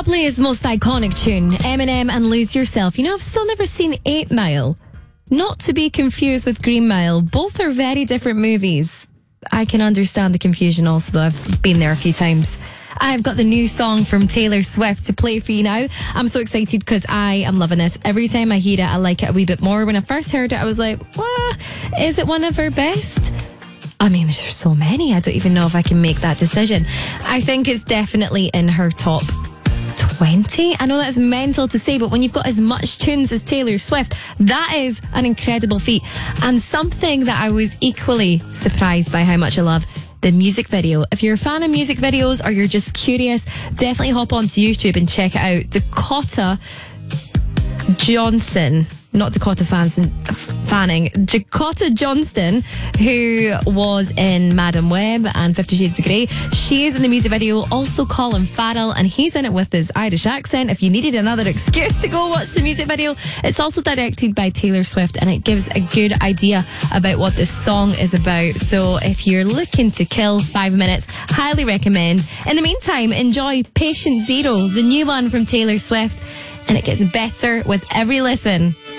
Probably his most iconic tune, Eminem and Lose Yourself. You know, I've still never seen 8 Mile. Not to be confused with Green Mile. Both are very different movies. I can understand the confusion also, though I've been there a few times. I've got the new song from Taylor Swift to play for you now. I'm so excited because I am loving this. Every time I hear it, I like it a wee bit more. When I first heard it, I was like, what? Is it one of her best? I mean, there's so many. I don't even know if I can make that decision. I think it's definitely in her top 20. I know that's mental to say, but when you've got as much tunes as Taylor Swift, that is an incredible feat. And something that I was equally surprised by how much I love, the music video. If you're a fan of music videos or you're just curious, definitely hop onto YouTube and check it out. Dakota Johnson, not Dakota Fanning, Dakota Johnston, who was in Madam Web and 50 Shades of Grey. She is in the music video. Also Colin Farrell, and he's in it with his Irish accent. If you needed another excuse to go watch the music video, it's also directed by Taylor Swift, and it gives a good idea about what this song is about. So if you're looking to kill 5 minutes, highly recommend. In the meantime, enjoy Patient Zero, the new one from Taylor Swift, and it gets better with every listen.